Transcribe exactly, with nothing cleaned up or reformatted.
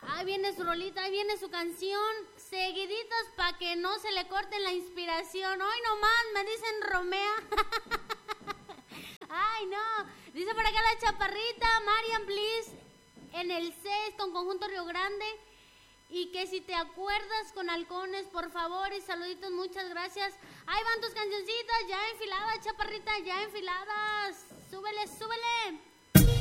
Ahí viene su rolita, ahí viene su canción. Seguiditos para que no se le corte la inspiración. Hoy nomás me dicen Romea. Ay, no. Dice por acá la chaparrita, Marian, please. En el C E S con Conjunto Río Grande. Y que si te acuerdas con halcones, por favor, y saluditos, muchas gracias. Ahí van tus cancioncitas, ya enfiladas, chaparrita, ya enfiladas. Súbele, súbele.